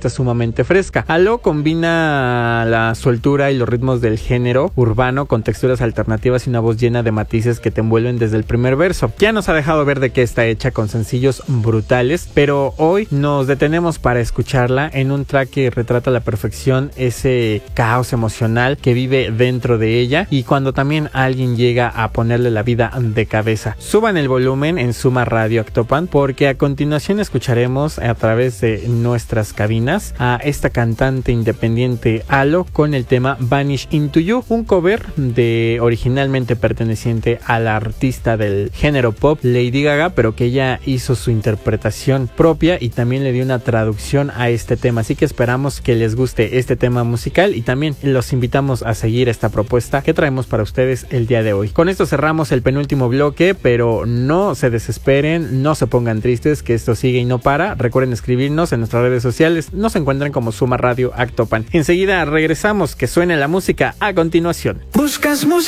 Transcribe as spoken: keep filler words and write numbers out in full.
propuesta sumamente fresca. Alo combina la soltura y los ritmos del género urbano con texturas alternativas y una voz llena de matices que te envuelven desde el primer verso. Ya nos ha dejado ver de qué está hecha, con sencillos brutales, pero hoy nos detenemos para escucharla en un track que retrata a la perfección ese caos emocional que vive dentro de ella, y cuando también alguien llega a ponerle la vida de cabeza. Suban el volumen en Suma Radio Actopan, porque a continuación escucharemos a través de nuestras cabinas a esta cantante independiente Alo con el tema Vanish Into You, un cover de originalmente perteneciente a la artista del género pop Lady Gaga, pero que ella hizo su interpretación propia y también le dio una traducción a este tema. Así que esperamos que les guste este tema musical y también los invitamos a seguir esta propuesta que traemos para ustedes el día de hoy. Con esto cerramos el penúltimo bloque, pero no se desesperen, no se pongan tristes, que esto sigue y no para. Recuerden escribirnos en nuestras redes sociales, nos encuentran como Suma Radio Actopan. Enseguida regresamos, que suene la música a continuación. Buscas música.